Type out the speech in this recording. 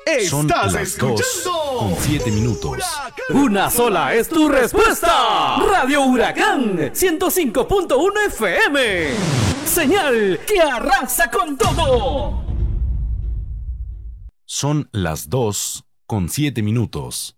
Son Estás las escuchando 2:07. Una sola es tu respuesta. Radio Huracán 105.1 FM. Señal que arrasa con todo. Son las 2:07.